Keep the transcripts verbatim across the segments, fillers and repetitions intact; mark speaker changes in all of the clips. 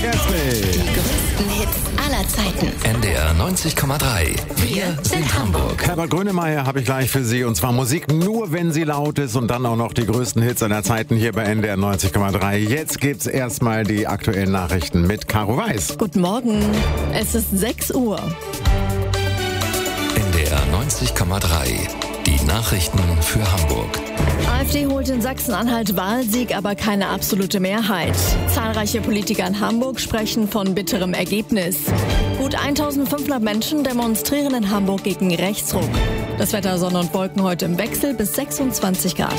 Speaker 1: Verkehrsbild.
Speaker 2: Die größten Hits aller Zeiten.
Speaker 3: N D R neunzig Komma drei.
Speaker 2: Wir sind Hamburg.
Speaker 1: Herbert Grönemeyer habe ich gleich für Sie. Und zwar Musik nur, wenn sie laut ist. Und dann auch noch die größten Hits aller Zeiten hier bei N D R neunzig Komma drei. Jetzt gibt's erstmal die aktuellen Nachrichten mit Caro Weiß.
Speaker 4: Guten Morgen. Es ist sechs Uhr.
Speaker 3: N D R neunzig Komma drei. Die Nachrichten für Hamburg.
Speaker 4: AfD holt in Sachsen-Anhalt Wahlsieg, aber keine absolute Mehrheit. Zahlreiche Politiker in Hamburg sprechen von bitterem Ergebnis. Gut eintausendfünfhundert Menschen demonstrieren in Hamburg gegen Rechtsruck. Das Wetter Sonne und Wolken heute im Wechsel bis sechsundzwanzig Grad.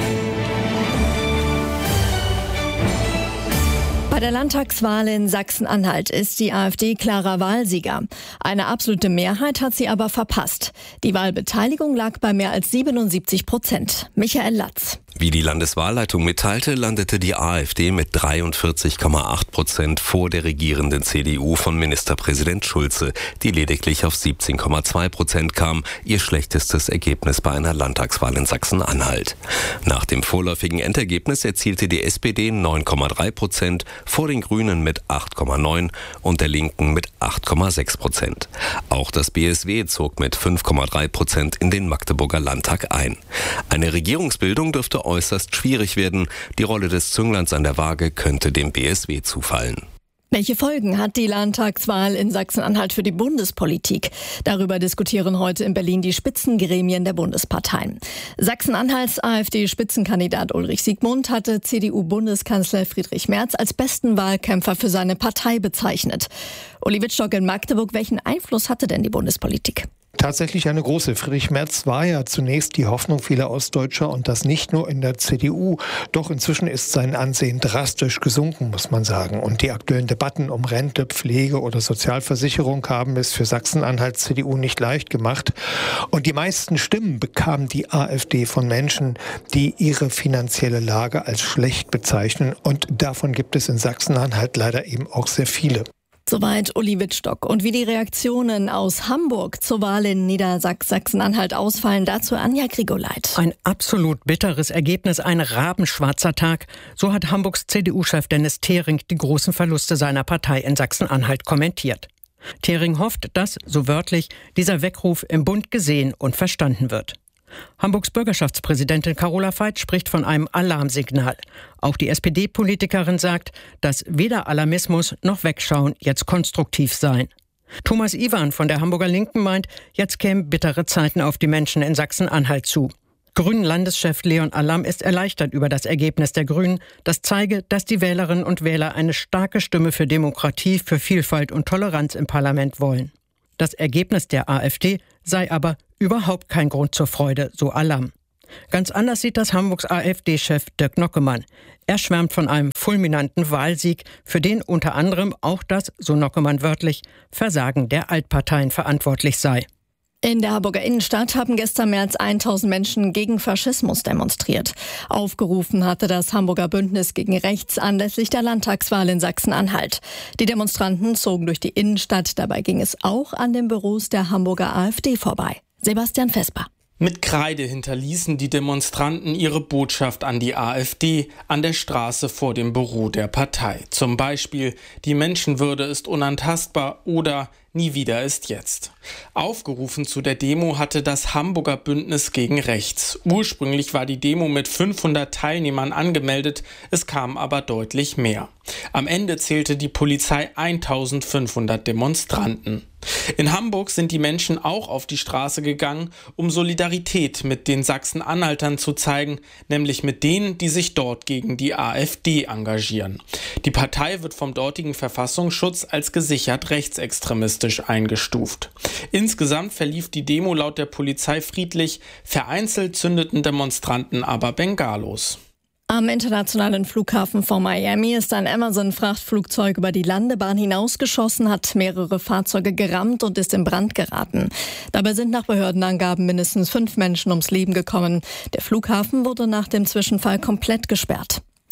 Speaker 4: Bei der Landtagswahl in Sachsen-Anhalt ist die AfD klarer Wahlsieger. Eine absolute Mehrheit hat sie aber verpasst. Die Wahlbeteiligung lag bei mehr als siebenundsiebzig Prozent. Michael Latz.
Speaker 5: Wie die Landeswahlleitung mitteilte, landete die AfD mit dreiundvierzig Komma acht Prozent vor der regierenden C D U von Ministerpräsident Schulze, die lediglich auf siebzehn Komma zwei Prozent kam, ihr schlechtestes Ergebnis bei einer Landtagswahl in Sachsen-Anhalt. Nach dem vorläufigen Endergebnis erzielte die S P D neun Komma drei Prozent, vor den Grünen mit acht Komma neun und der Linken mit acht Komma sechs Prozent. Auch das B S W zog mit fünf Komma drei Prozent in den Magdeburger Landtag ein. Eine Regierungsbildung dürfte äußerst schwierig werden. Die Rolle des Züngleins an der Waage könnte dem B S W zufallen.
Speaker 4: Welche Folgen hat die Landtagswahl in Sachsen-Anhalt für die Bundespolitik? Darüber diskutieren heute in Berlin die Spitzengremien der Bundesparteien. Sachsen-Anhalts AfD-Spitzenkandidat Ulrich Siegmund hatte C D U-Bundeskanzler Friedrich Merz als besten Wahlkämpfer für seine Partei bezeichnet. Uli Wittstock in Magdeburg, welchen Einfluss hatte denn die Bundespolitik?
Speaker 6: Tatsächlich eine große. Friedrich Merz war ja zunächst die Hoffnung vieler Ostdeutscher und das nicht nur in der C D U. Doch inzwischen ist sein Ansehen drastisch gesunken, muss man sagen. Und die aktuellen Debatten um Rente, Pflege oder Sozialversicherung haben es für Sachsen-Anhalt C D U nicht leicht gemacht. Und die meisten Stimmen bekam die AfD von Menschen, die ihre finanzielle Lage als schlecht bezeichnen. Und davon gibt es in Sachsen-Anhalt leider eben auch sehr viele.
Speaker 4: Soweit Uli Wittstock. Und wie die Reaktionen aus Hamburg zur Wahl in Niedersachsen-Anhalt ausfallen, dazu Anja Grigoleit.
Speaker 7: Ein absolut bitteres Ergebnis, ein rabenschwarzer Tag. So hat Hamburgs C D U-Chef Dennis Thering die großen Verluste seiner Partei in Sachsen-Anhalt kommentiert. Thering hofft, dass, so wörtlich, dieser Weckruf im Bund gesehen und verstanden wird. Hamburgs Bürgerschaftspräsidentin Carola Veit spricht von einem Alarmsignal. Auch die S P D-Politikerin sagt, dass weder Alarmismus noch Wegschauen jetzt konstruktiv seien. Thomas Iwan von der Hamburger Linken meint, jetzt kämen bittere Zeiten auf die Menschen in Sachsen-Anhalt zu. Grünen-Landeschef Leon Allam ist erleichtert über das Ergebnis der Grünen. Das zeige, dass die Wählerinnen und Wähler eine starke Stimme für Demokratie, für Vielfalt und Toleranz im Parlament wollen. Das Ergebnis der AfD sei aber überhaupt kein Grund zur Freude, so Allam. Ganz anders sieht das Hamburgs AfD-Chef Dirk Nockemann. Er schwärmt von einem fulminanten Wahlsieg, für den unter anderem auch das, so Nockemann wörtlich, Versagen der Altparteien verantwortlich sei.
Speaker 4: In der Hamburger Innenstadt haben gestern mehr als tausend Menschen gegen Faschismus demonstriert. Aufgerufen hatte das Hamburger Bündnis gegen Rechts anlässlich der Landtagswahl in Sachsen-Anhalt. Die Demonstranten zogen durch die Innenstadt. Dabei ging es auch an den Büros der Hamburger AfD vorbei. Sebastian Vesper.
Speaker 8: Mit Kreide hinterließen die Demonstranten ihre Botschaft an die AfD an der Straße vor dem Büro der Partei. Zum Beispiel: Die Menschenwürde ist unantastbar oder nie wieder ist jetzt. Aufgerufen zu der Demo hatte das Hamburger Bündnis gegen Rechts. Ursprünglich war die Demo mit fünfhundert Teilnehmern angemeldet, es kamen aber deutlich mehr. Am Ende zählte die Polizei eintausendfünfhundert Demonstranten. In Hamburg sind die Menschen auch auf die Straße gegangen, um Solidarität mit den Sachsen-Anhaltern zu zeigen, nämlich mit denen, die sich dort gegen die AfD engagieren. Die Partei wird vom dortigen Verfassungsschutz als gesichert rechtsextremistisch eingestuft. Insgesamt verlief die Demo laut der Polizei friedlich, vereinzelt zündeten Demonstranten aber Bengalos.
Speaker 4: Am internationalen Flughafen von Miami ist ein Amazon-Frachtflugzeug über die Landebahn hinausgeschossen, hat mehrere Fahrzeuge gerammt und ist in Brand geraten. Dabei sind nach Behördenangaben mindestens fünf Menschen ums Leben gekommen. Der Flughafen wurde nach dem Zwischenfall komplett gesperrt.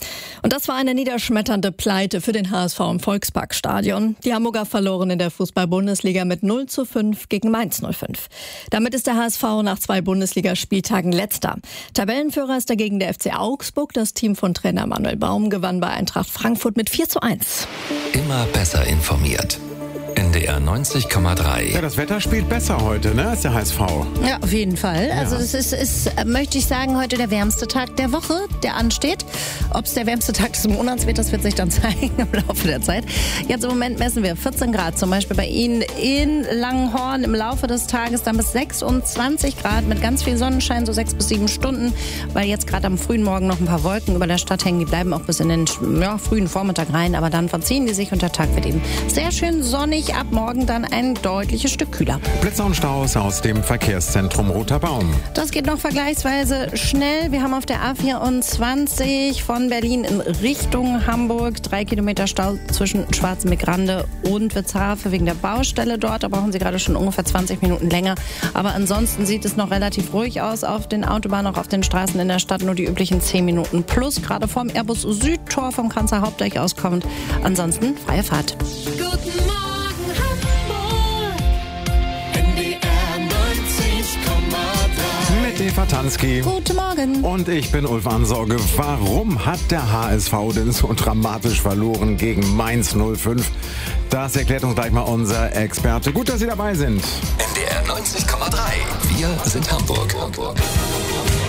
Speaker 4: Und das war eine niederschmetternde Pleite für den H S V im Volksparkstadion. Die Hamburger verloren in der Fußball-Bundesliga mit null zu fünf gegen Mainz null fünf. Damit ist der H S V nach zwei Bundesligaspieltagen letzter. Tabellenführer ist dagegen der F C Augsburg. Das Team von Trainer Manuel Baum gewann bei Eintracht Frankfurt mit vier zu eins.
Speaker 3: Immer besser informiert. N D R neunzig Komma drei.
Speaker 1: Ja, das Wetter spielt besser heute, ne, als der H S V.
Speaker 9: Ja, auf jeden Fall. Also
Speaker 1: Ja.
Speaker 9: es ist, ist, möchte ich sagen, heute der wärmste Tag der Woche, der ansteht. Ob es der wärmste Tag des Monats wird, das wird sich dann zeigen im Laufe der Zeit. Jetzt im Moment messen wir vierzehn Grad, zum Beispiel bei Ihnen in Langenhorn. Im Laufe des Tages dann bis sechsundzwanzig Grad mit ganz viel Sonnenschein, so sechs bis sieben Stunden, weil jetzt gerade am frühen Morgen noch ein paar Wolken über der Stadt hängen. Die bleiben auch bis in den ja, frühen Vormittag rein, aber dann verziehen die sich und der Tag wird eben sehr schön sonnig. Ab morgen dann ein deutliches Stück kühler.
Speaker 1: Blitzer und Staus aus dem Verkehrszentrum Roter Baum.
Speaker 9: Das geht noch vergleichsweise schnell. Wir haben auf der A vierundzwanzig von Berlin in Richtung Hamburg drei Kilometer Stau zwischen Schwarzenbeck-Grande und Witzhafe wegen der Baustelle dort. Da brauchen Sie gerade schon ungefähr zwanzig Minuten länger. Aber ansonsten sieht es noch relativ ruhig aus auf den Autobahnen, auch auf den Straßen in der Stadt. Nur die üblichen zehn Minuten plus. Gerade vom Airbus Südtor vom Kanzer Hauptdeck aus kommt. Ansonsten freie Fahrt.
Speaker 2: Guten Morgen Hamburg, N D R neunzig Komma drei.
Speaker 1: Mit Eva Tansky.
Speaker 9: Guten Morgen.
Speaker 1: Und ich bin Ulf Ansorge. Warum hat der H S V denn so dramatisch verloren gegen Mainz null fünf? Das erklärt uns gleich mal unser Experte. Gut, dass Sie dabei sind.
Speaker 3: N D R neunzig Komma drei. Wir sind Hamburg. Hamburg.